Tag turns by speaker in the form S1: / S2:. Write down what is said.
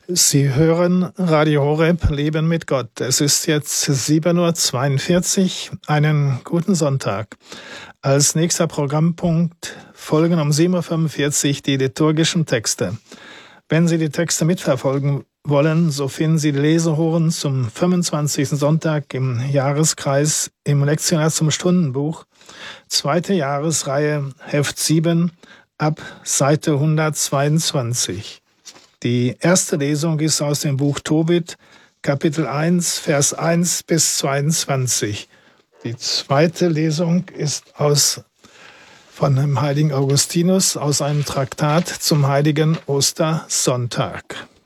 S1: Sie hören Radio Horeb, Leben mit Gott. Es ist jetzt 7:42 Uhr. Einen guten Sonntag. Als nächster Programmpunkt folgen um 7:45 Uhr die liturgischen Texte. Wenn Sie die Texte mitverfolgen wollen, so finden Sie die Lesehoren zum 25. Sonntag im Jahreskreis im Lektionar zum Stundenbuch, 2. Jahresreihe, Heft 7, ab Seite 122. Die erste Lesung ist aus dem Buch Tobit, Kapitel 1, Vers 1 bis 22. Die zweite Lesung ist von dem heiligen Augustinus aus einem Traktat zum heiligen Ostersonntag.